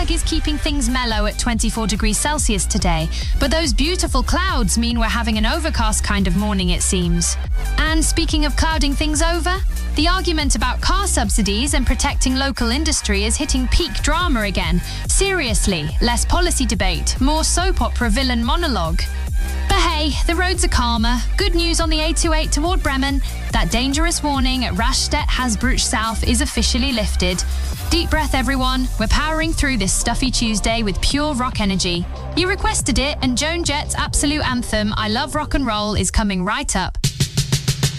fog is keeping things mellow at 24 degrees Celsius today, but those beautiful clouds mean we're having an overcast kind of morning, it seems. And speaking of clouding things over, the argument about car subsidies and protecting local industry is hitting peak drama again. Seriously, less policy debate, more soap opera villain monologue. But hey, the roads are calmer. Good news on the A28 toward Bremen. That dangerous warning at Rastatt-Hasbruch South is officially lifted. Deep breath, everyone. We're powering through this stuffy Tuesday with pure rock energy. You requested it, and Joan Jett's absolute anthem, I Love Rock and Roll, is coming right up.